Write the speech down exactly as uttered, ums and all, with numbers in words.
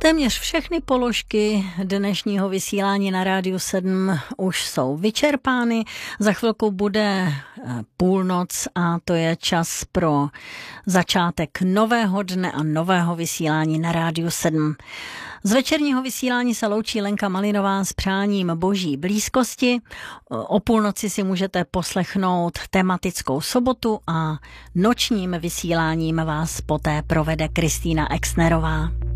Téměř všechny položky dnešního vysílání na Rádiu sedm už jsou vyčerpány. Za chvilku bude půlnoc a to je čas pro začátek nového dne a nového vysílání na Rádiu sedm. Z večerního vysílání se loučí Lenka Malinová s přáním boží blízkosti. O půlnoci si můžete poslechnout tematickou sobotu a nočním vysíláním vás poté provede Kristýna Exnerová.